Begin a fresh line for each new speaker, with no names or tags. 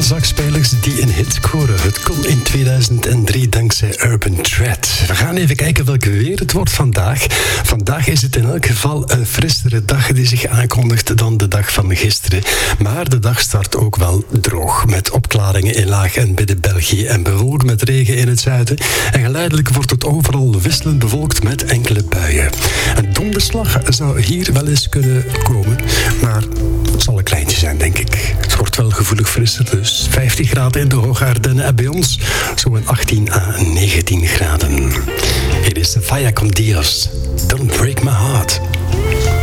tenorsaxspelers die een hit scoren. Het kon in 2003 dankzij Urban Thread. We gaan even kijken welk weer het wordt vandaag. Vandaag is het in elk geval een frissere dag die zich aankondigt dan de dag van gisteren. Maar de dag start ook wel droog. Met opklaringen in Laag- en Midden-België en bewolkt met regen in het zuiden. En geleidelijk wordt het overal wisselend bewolkt met enkele buien. Een donderslag zou hier wel eens kunnen komen, maar het zal een kleintje zijn, denk ik. Het wordt wel gevoelig frisser, dus 50 graden in de Hoge Ardennen en bij ons zo'n 18 à 19 graden. Hier is Vaya con Dios. Don't break my heart.